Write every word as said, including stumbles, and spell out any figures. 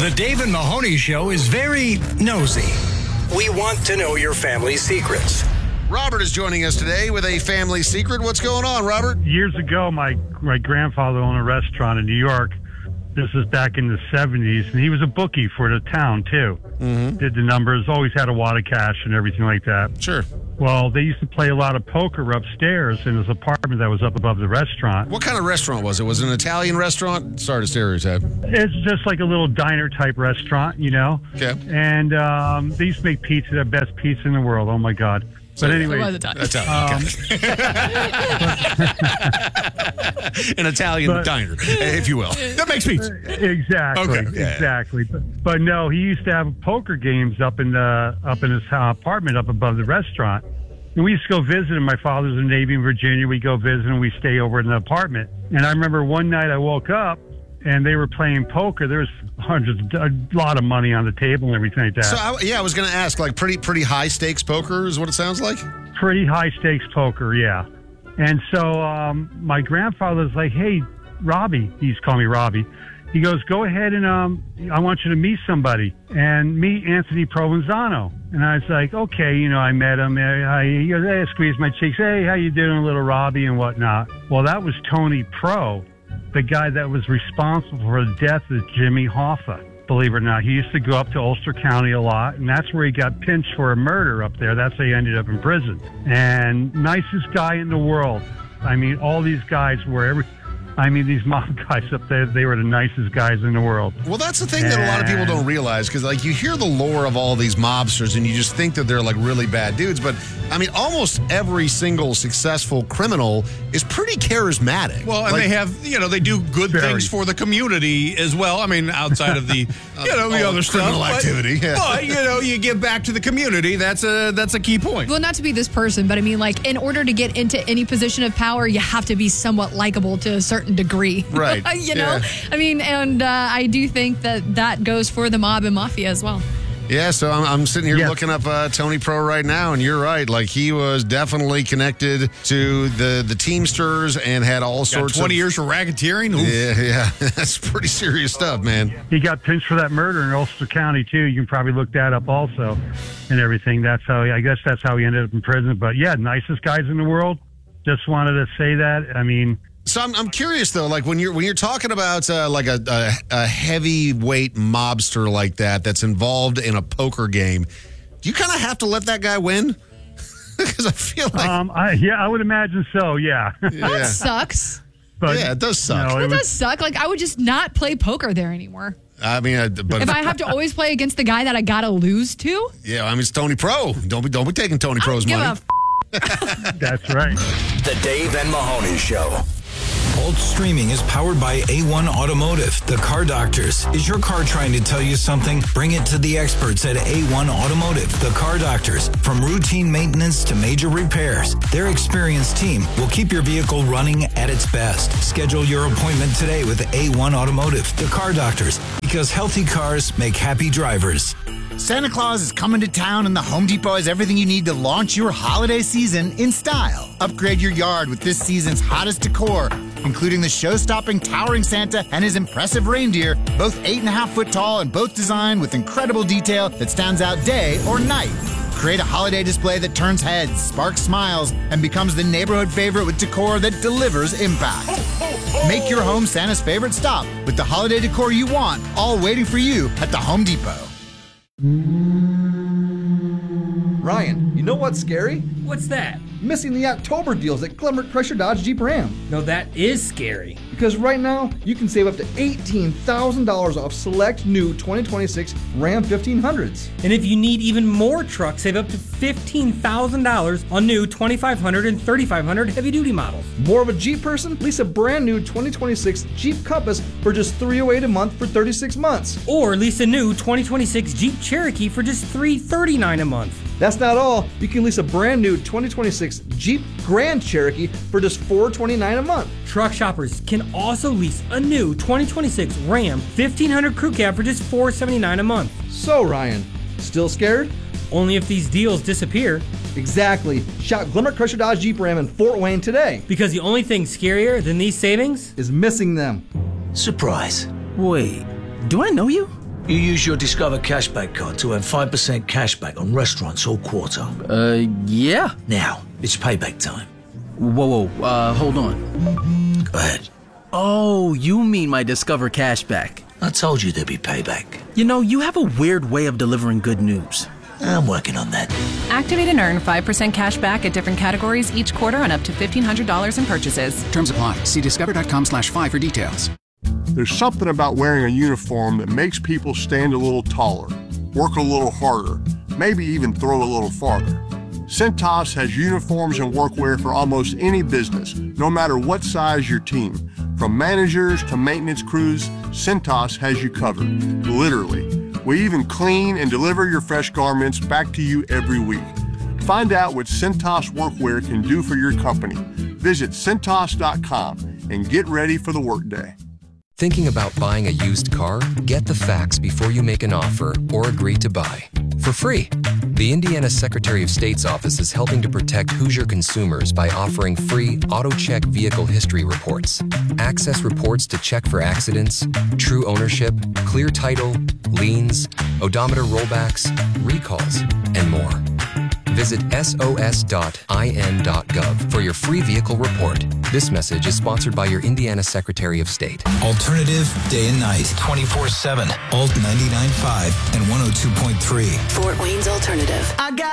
The Dave and Mahoney Show is very nosy. We want to know your family's secrets. Robert is joining us today with a family secret. What's going on, Robert? Years ago, my, my grandfather owned a restaurant in New York. This was back in the seventies, and he was a bookie for the town, too. Mm-hmm. Did the numbers, always had a wad of cash and everything like that. Sure. Well, they used to play a lot of poker upstairs in his apartment that was up above the restaurant. What kind of restaurant was it? Was it an Italian restaurant? Sorry to stereotype. It's just like a little diner-type restaurant, you know? Okay. And um, they used to make pizza, the best pizza in the world. Oh, my God. But anyway, It was Italian. Um, an Italian but, diner, if you will. That makes pizza. Exactly. Okay, yeah. Exactly. But, but no, he used to have poker games up in the up in his uh, apartment up above the restaurant. And we used to go visit him. My father's in the Navy in Virginia. We go visit him. We stay over in the apartment. And I remember one night I woke up and they were playing poker. There was hundreds, a lot of money on the table and everything like that. So, I, yeah, I was going to ask, like, pretty pretty high stakes poker is what it sounds like? Pretty high stakes poker, yeah. And so um, my grandfather's like, hey, Robbie, he's calling me Robbie. He goes, go ahead and um, I want you to meet somebody and meet Anthony Provenzano. And I was like, okay, you know, I met him. I, he goes, hey, I squeezed my cheeks. Hey, how you doing, little Robbie and whatnot? Well, that was Tony Pro, the guy that was responsible for the death of Jimmy Hoffa. Believe it or not, he used to go up to Ulster County a lot, and that's where he got pinched for a murder up there. That's how he ended up in prison. And nicest guy in the world. I mean, all these guys were every. I mean, these mob guys up there, they were the nicest guys in the world. Well, that's the thing that a lot of people don't realize, because, like, you hear the lore of all these mobsters, and you just think that they're, like, really bad dudes. But, I mean, almost every single successful criminal is pretty charismatic. Well, and like, they have, you know, they do good Very. things for the community as well. I mean, outside of the, you know, the all other the stuff. criminal but- activity, yeah. But, you know, you give back to the community. That's a that's a key point. Well, not to be this person, but I mean, like, in order to get into any position of power, you have to be somewhat likable to a certain degree. Right. you know? Yeah. I mean, and uh, I do think that that goes for the mob and mafia as well. Yeah, so I'm, I'm sitting here Yes. looking up uh, Tony Pro right now, and you're right. Like, he was definitely connected to the, the Teamsters and had all Got sorts twenty of... years for racketeering. Oof. Yeah, yeah. That's pretty serious stuff, man. He got pinched for that murder in Ulster County, too. You can probably look that up also and everything. That's how, I guess that's how he ended up in prison. But, yeah, nicest guys in the world. Just wanted to say that. I mean... So I'm I'm curious though, like when you're when you're talking about uh, like a, a a heavyweight mobster like that that's involved in a poker game, do you kind of have to let that guy win? Because I feel like Um, I, yeah, I would imagine so, yeah. That yeah, sucks. But, yeah, it does suck. No, It it was, does suck. Like, I would just not play poker there anymore. I mean, I, but If I have to always play against the guy that I gotta lose to, yeah, I mean it's Tony Pro. Don't be don't be taking Tony I Pro's don't give money. a f- that's right. The Dave and Mahoney Show. Bolt Streaming is powered by A one Automotive, the car doctors. Is your car trying to tell you something? Bring it to the experts at A one Automotive, the car doctors. From routine maintenance to major repairs, their experienced team will keep your vehicle running at its best. Schedule your appointment today with A one Automotive, the car doctors, because healthy cars make happy drivers. Santa Claus is coming to town, and the Home Depot has everything you need to launch your holiday season in style. Upgrade your yard with this season's hottest decor, including the show-stopping towering Santa and his impressive reindeer, both eight and a half foot tall and both designed with incredible detail that stands out day or night. Create a holiday display that turns heads, sparks smiles, and becomes the neighborhood favorite with decor that delivers impact. Make your home Santa's favorite stop with the holiday decor you want, all waiting for you at the Home Depot. Ryan, you know what's scary? What's that? Missing the October deals at Glenbrook Chrysler Dodge Jeep Ram. No, that is scary. Because right now, you can save up to eighteen thousand dollars off select new twenty twenty-six Ram fifteen hundreds. And if you need even more trucks, save up to fifteen thousand dollars on new twenty-five hundred and thirty-five hundred heavy-duty models. More of a Jeep person? Lease a brand new twenty twenty-six Jeep Compass for just three hundred eight dollars a month for thirty-six months. Or lease a new twenty twenty-six Jeep Cherokee for just three hundred thirty-nine dollars a month. That's not all. You can lease a brand new twenty twenty-six Jeep Grand Cherokee for just four hundred twenty-nine dollars a month. Truck shoppers can also lease a new twenty twenty-six Ram fifteen hundred Crew Cab for just four hundred seventy-nine dollars a month. So, Ryan, still scared? Only if these deals disappear. Exactly. Shop Glenbrook Chrysler Dodge Jeep Ram in Fort Wayne today. Because the only thing scarier than these savings is missing them. Surprise. Wait, do I know you? You use your Discover Cashback card to earn five percent cashback on restaurants all quarter. Uh, yeah. Now, it's payback time. Whoa, whoa, uh, hold on. Go ahead. Oh, you mean my Discover Cashback. I told you there'd be payback. You know, you have a weird way of delivering good news. I'm working on that. Activate and earn five percent cash back at different categories each quarter on up to fifteen hundred dollars in purchases. Terms apply. See discover.com slash five for details. There's something about wearing a uniform that makes people stand a little taller, work a little harder, maybe even throw a little farther. Cintas has uniforms and workwear for almost any business, no matter what size your team. From managers to maintenance crews, Cintas has you covered, literally. We even clean and deliver your fresh garments back to you every week. Find out what Cintas workwear can do for your company. Visit Cintas dot com and get ready for the workday. Thinking about buying a used car? Get the facts before you make an offer or agree to buy. For free. The Indiana Secretary of State's office is helping to protect Hoosier consumers by offering free AutoCheck vehicle history reports. Access reports to check for accidents, true ownership, clear title, liens, odometer rollbacks, recalls, and more. Visit S O S dot I N dot gov for your free vehicle report. This message is sponsored by your Indiana Secretary of State. Alternative day and night, twenty-four seven. Alt ninety-nine point five and one oh two point three. Fort Wayne's Alternative. I got